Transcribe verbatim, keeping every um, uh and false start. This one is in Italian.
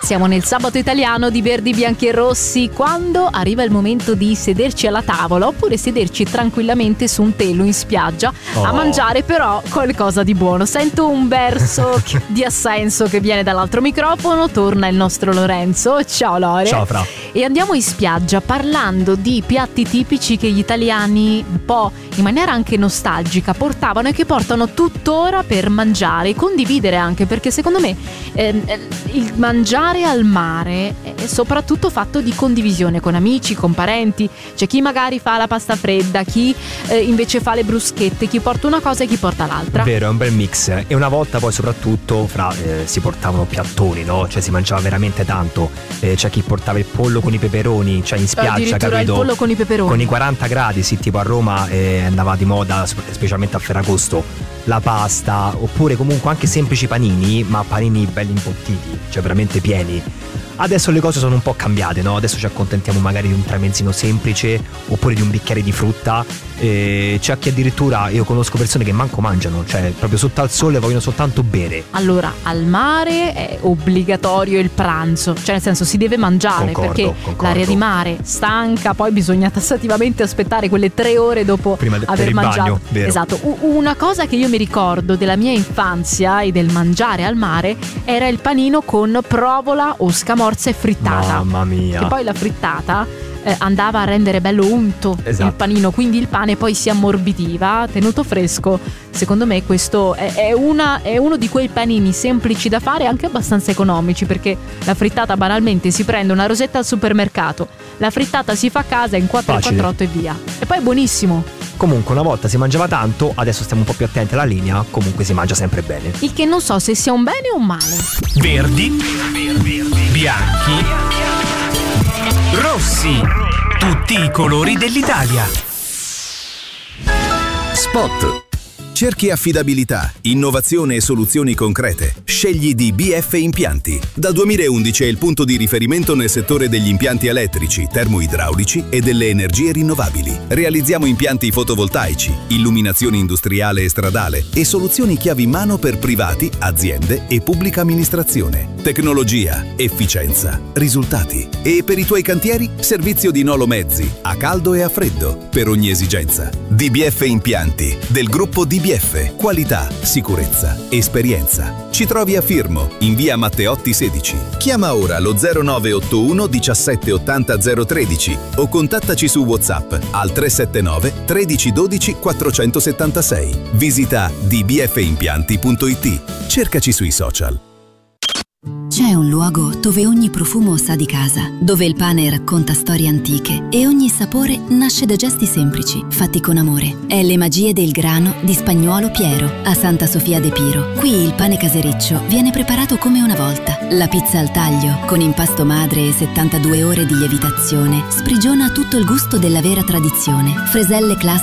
Siamo nel sabato italiano di Verdi, Bianchi e Rossi, quando arriva il momento di sederci alla tavola oppure sederci tranquillamente su un telo in spiaggia oh. a mangiare però qualcosa di buono. Sento un verso di assenso che viene dall'altro microfono, torna il nostro Lorenzo. Ciao Lore. Ciao Fra. E andiamo in spiaggia parlando di piatti tipici che gli italiani un po' in maniera anche nostalgica portavano e che portano tuttora per mangiare e condividere anche, perché secondo me eh, il mangiare al mare è soprattutto fatto di condivisione con amici, con parenti. C'è chi magari fa la pasta fredda, chi eh, invece fa le bruschette, chi porta una cosa e chi porta l'altra. Vero, è un bel mix. E una volta poi soprattutto fra eh, si portavano piattoni, no? Cioè si mangiava veramente tanto. Eh, c'è chi portava il pollo con i peperoni, cioè in spiaggia, capito? Il pollo con i peperoni. Con i quaranta gradi, sì, tipo a Roma eh, andava di moda, specialmente a Ferragosto, la pasta, oppure comunque anche semplici panini, ma panini belli imbottiti, cioè veramente pieni. Adesso le cose sono un po' cambiate, no? Adesso ci accontentiamo magari di un tramezzino semplice oppure di un bicchiere di frutta. E c'è chi addirittura, io conosco persone che manco mangiano, cioè proprio sotto al sole vogliono soltanto bere. Allora, al mare è obbligatorio il pranzo, cioè nel senso si deve mangiare, concordo, perché concordo. L'aria di mare stanca, poi bisogna tassativamente aspettare quelle tre ore dopo prima de- aver per il mangiato. bagno, vero. Esatto. U- una cosa che io mi ricordo della mia infanzia e del mangiare al mare era il panino con provola o scamorza e frittata. Mamma mia. E poi la frittata eh, andava a rendere bello unto esatto. il panino, quindi il pane poi si ammorbidiva, tenuto fresco. Secondo me questo è, è, una, è uno di quei panini semplici da fare, anche abbastanza economici, perché la frittata banalmente si prende una rosetta al supermercato, la frittata si fa a casa in quattro quattro otto e via, e poi è buonissimo. Comunque una volta si mangiava tanto, adesso stiamo un po' più attenti alla linea, comunque si mangia sempre bene. Il che non so se sia un bene o un male. Verdi, bianchi, rossi, tutti i colori dell'Italia. Spot. Cerchi affidabilità, innovazione e soluzioni concrete? Scegli D B F Impianti. Dal duemilaundici è il punto di riferimento nel settore degli impianti elettrici, termoidraulici e delle energie rinnovabili. Realizziamo impianti fotovoltaici, illuminazione industriale e stradale e soluzioni chiavi in mano per privati, aziende e pubblica amministrazione. Tecnologia, efficienza, risultati. E per i tuoi cantieri, servizio di Nolo Mezzi, a caldo e a freddo, per ogni esigenza. D B F Impianti, del gruppo D B F. Qualità, sicurezza, esperienza. Ci trovi a Firmo, in via Matteotti sedici. Chiama ora lo zero nove otto uno diciassette ottanta zero tredici o contattaci su WhatsApp al tre sette nove tredici dodici quattrocentosettantasei. Visita d b f impianti punto i t. Cercaci sui social. C'è un luogo dove ogni profumo sa di casa, dove il pane racconta storie antiche e ogni sapore nasce da gesti semplici, fatti con amore. È Le magie del grano di Spagnuolo Piero, a Santa Sofia de Piro. Qui il pane casereccio viene preparato come una volta. La pizza al taglio, con impasto madre e settantadue ore di lievitazione, sprigiona tutto il gusto della vera tradizione. Freselle classiche